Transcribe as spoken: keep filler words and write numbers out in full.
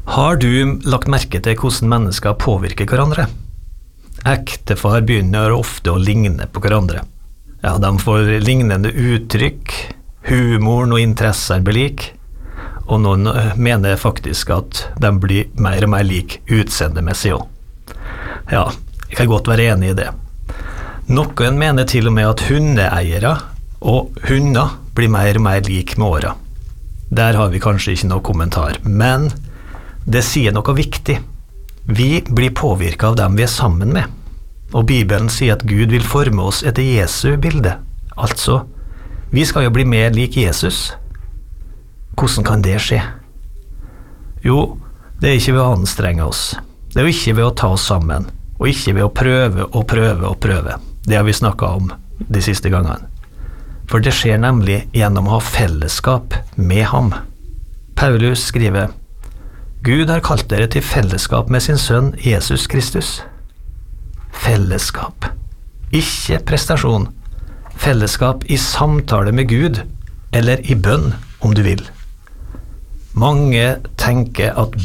Har du lagt merke til hvordan mennesker påvirker hverandre? Ektefar begynner ofte å ligne på hverandre. Ja, de får lignende uttrykk, humoren og interesser blir lik, og noen mener faktisk at de blir mer og mer lik utseendemessig også. Ja, jeg kan godt være enig i det. Noen mener til og med at hundeeiere og hunder blir mer og mer lik med åra. Der har vi kanskje ikke noe kommentar, men det sier noe viktig. Vi blir påvirket av dem vi er sammen med, og Bibelen sier at Gud vil forme oss etter Jesu bilde. Altså, vi skal jo bli mer lik Jesus. Hvordan kan det skje? Jo, det er ikke ved å anstrenge oss. Det er jo ikke ved å ta oss sammen, og ikke ved å prøve og prøve og prøve. Det har vi snakket om de siste gangene. For det skjer nemlig gjennom å ha fellesskap med ham. Paulus skriver: Gud har kalt dere til fellesskap med sin sønn Jesus Kristus. Fellesskap. Ikke prestasjon. Fellesskap i samtale med Gud, eller i bønn, om du vil. Mange tenker at